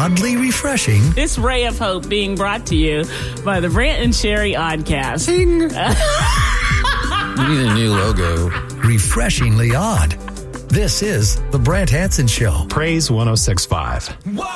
oddly refreshing. This ray of hope being brought to you by the Brant and Sherry Oddcast. You need a new logo. Refreshingly odd. This is The Brant Hanson Show. Praise 106.5.